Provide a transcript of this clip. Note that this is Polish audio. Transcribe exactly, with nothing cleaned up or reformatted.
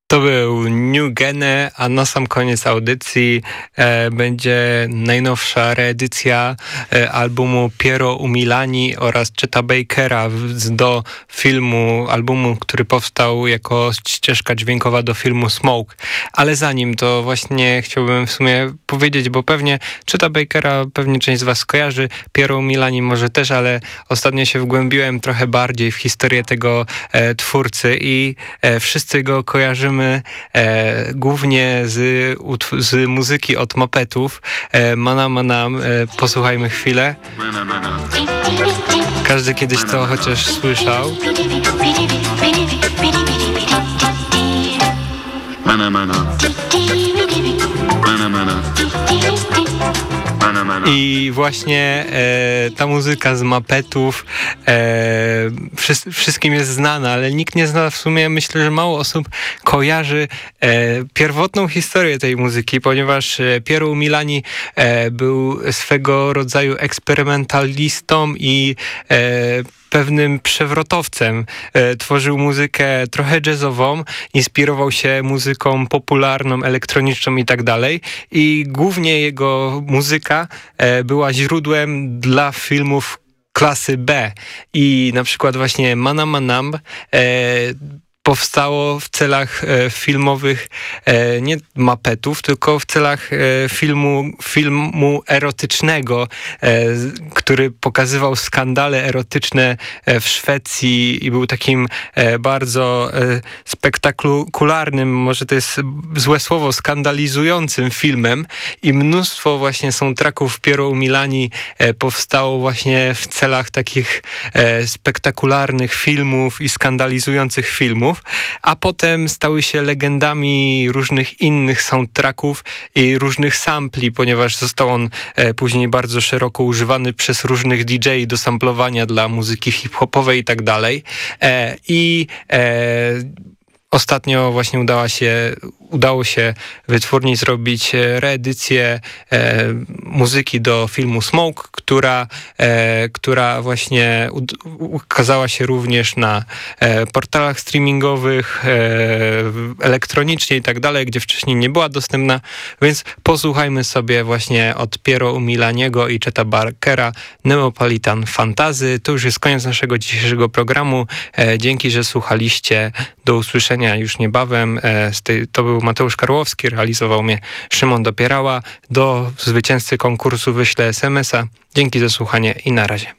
To był New Gene, a na sam koniec audycji e, będzie najnowsza reedycja e, albumu Piero Umilani oraz Cheta Bakera w, do filmu, albumu, który powstał jako ścieżka dźwiękowa do filmu Smoke. Ale zanim to właśnie chciałbym w sumie powiedzieć, bo pewnie Cheta Bakera pewnie część z was kojarzy, Piero Umilani może też, ale ostatnio się wgłębiłem trochę bardziej w historię tego e, twórcy i e, wszyscy go kojarzymy E, głównie z, utw- z muzyki od Muppetów. E, Mana Mana, e, posłuchajmy chwilę. Każdy kiedyś to chociaż słyszał. Mana Mana. Mana Mana. I właśnie e, ta muzyka z Muppetów e, wszy- wszystkim jest znana, ale nikt nie zna w sumie, myślę, że mało osób kojarzy e, pierwotną historię tej muzyki, ponieważ e, Piero Umilani e, był swego rodzaju eksperymentalistą i e, pewnym przewrotowcem. E, tworzył muzykę trochę jazzową, inspirował się muzyką popularną, elektroniczną i tak dalej. I głównie jego muzyka e, była źródłem dla filmów klasy B. I na przykład właśnie Mana Manam e, powstało w celach e, filmowych e, nie Muppetów, tylko w celach e, filmu, filmu erotycznego, e, który pokazywał skandale erotyczne e, w Szwecji i był takim e, bardzo e, spektakularnym, może to jest złe słowo, skandalizującym filmem i mnóstwo właśnie soundtracków Piero Umilani e, powstało właśnie w celach takich e, spektakularnych filmów i skandalizujących filmów, a potem stały się legendami różnych innych soundtracków i różnych sampli, ponieważ został on e, później bardzo szeroko używany przez różnych D J do samplowania dla muzyki hip-hopowej i tak dalej. E, I e, ostatnio właśnie udała się, udało się wytwórni zrobić reedycję e, muzyki do filmu Smoke, która, e, która właśnie u- ukazała się również na e, portalach streamingowych, e, elektronicznie i tak dalej, gdzie wcześniej nie była dostępna, więc posłuchajmy sobie właśnie od Piero Umilaniego i Cheta Bakera Neapolitan Fantasy. To już jest koniec naszego dzisiejszego programu. E, dzięki, że słuchaliście. Do usłyszenia już niebawem. E, z tej, to był Mateusz Karłowski, realizował mnie Szymon Dopierała. Do zwycięzcy konkursu wyślę es em es a. Dzięki za słuchanie i na razie.